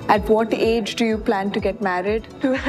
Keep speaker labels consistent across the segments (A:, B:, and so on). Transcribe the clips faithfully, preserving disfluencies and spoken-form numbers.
A: At what age do you plan to get married?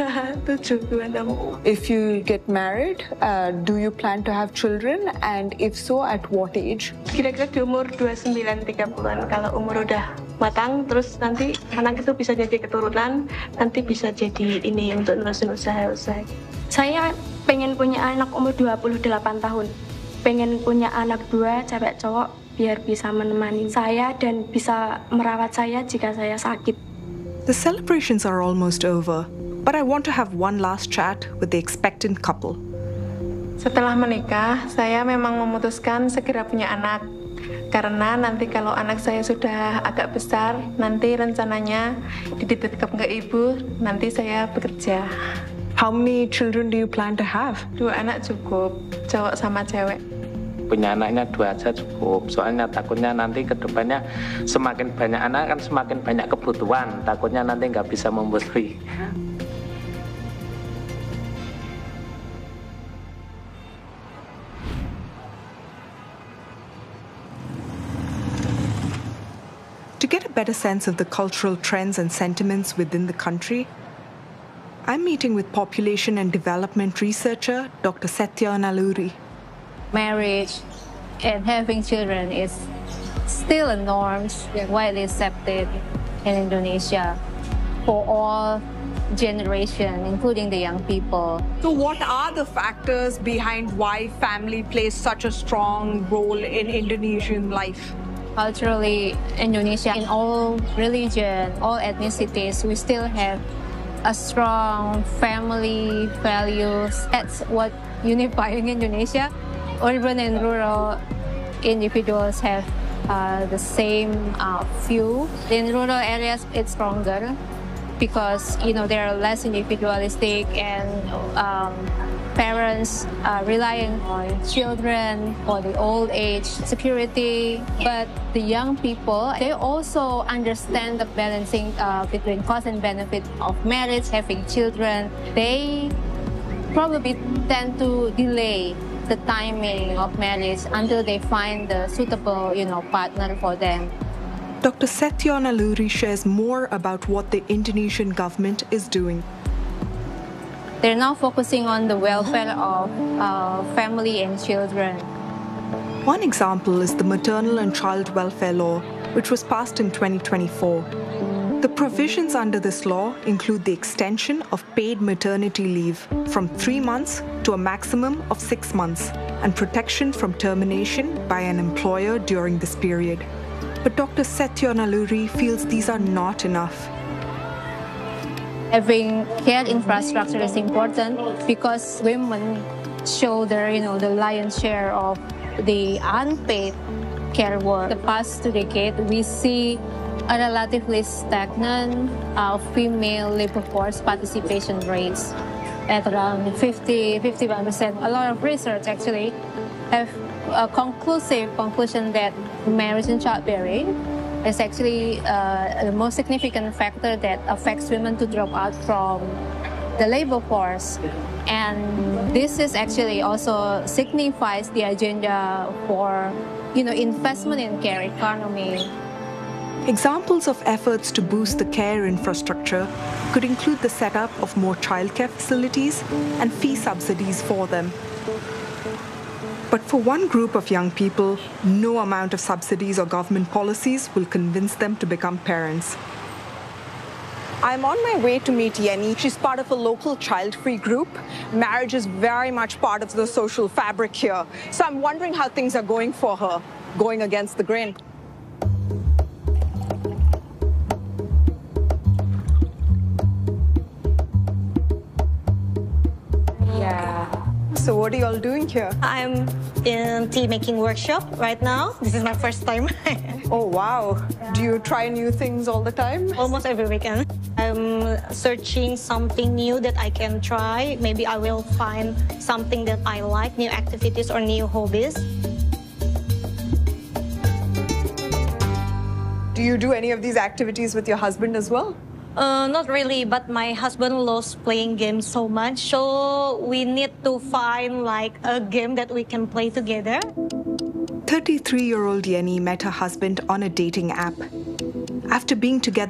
A: If you get married, uh, do you plan to have children? And if so, at what age?
B: Kira-kira di umur dua puluh sembilan tiga puluhan. Kalau umur udah matang, terus nanti anak itu bisa jadi keturunan, nanti bisa jadi ini untuk nerusin usaha-usaha. Saya pengen punya anak umur dua puluh delapan tahun. Pengen punya anak dua, cewek cowok, biar bisa menemani saya dan bisa merawat saya jika saya sakit.
A: The celebrations are almost over, but I want to have one last chat with the expectant couple.
B: Setelah menikah, saya memang memutuskan segera punya anak. Karena nanti kalau anak saya sudah agak besar, nanti rencananya dititipkan ke ibu, nanti saya bekerja.
A: How many children do you plan to have?
B: Dua anak cukup, cowok sama cewek.
C: Punya anaknya dua aja cukup, soalnya takutnya nanti ke depannya semakin banyak anak kan semakin banyak kebutuhan, takutnya nanti nggak bisa memenuhi. To get a better sense of the cultural trends and sentiments within the country, I'm meeting with population and development researcher Doctor Setya Nalluri.
D: Marriage and having children is still a norm, widely accepted in Indonesia for all generations, including the young people.
A: So what are the factors behind why family plays such a strong role in Indonesian life?
D: Culturally, Indonesia, in all religion, all ethnicities, we still have a strong family values. That's what unifying Indonesia. Urban and rural individuals have uh, the same uh, view. In rural areas, it's stronger because you know they are less individualistic and um, parents are relying on children for the old age security. But the young people, they also understand the balancing uh, between cost and benefit of marriage, having children. They probably tend to delay the timing of marriage until they find the suitable, you know, partner for them.
A: Doctor Setya Nalluri shares more about what the Indonesian government is doing.
D: They're now focusing on the welfare of uh, family and children.
A: One example is the Maternal and Child Welfare Law, which was passed in twenty twenty-four. The provisions under this law include the extension of paid maternity leave from three months to a maximum of six months and protection from termination by an employer during this period. But Doctor Setya Nalluri feels these are not enough.
D: Having care infrastructure is important because women show their, you know, the lion's share of the unpaid care work. The past two decades, we see a relatively stagnant uh, female labor force participation rates at around fifty, fifty-one percent. A lot of research actually have a conclusive conclusion that marriage and childbearing is actually uh, the most significant factor that affects women to drop out from the labor force. And this is actually also signifies the agenda for, you know, investment in care economy.
A: Examples of efforts to boost the care infrastructure could include the setup of more childcare facilities and fee subsidies for them. But for one group of young people, no amount of subsidies or government policies will convince them to become parents. I'm on my way to meet Yenny. She's part of a local child-free group. Marriage is very much part of the social fabric here. So I'm wondering how things are going for her, going against the grain. So what are you all doing here?
E: I'm in tea making workshop right now. This is my first time.
A: Oh, wow. Do you try new things all the time?
E: Almost every weekend. I'm searching something new that I can try. Maybe I will find something that I like, new activities or new hobbies.
A: Do you do any of these activities with your husband as well?
E: Uh, not really, but my husband loves playing games so much, so we need to find like a game that we can play together.
A: thirty-three-year-old Yenny met her husband on a dating app. After being together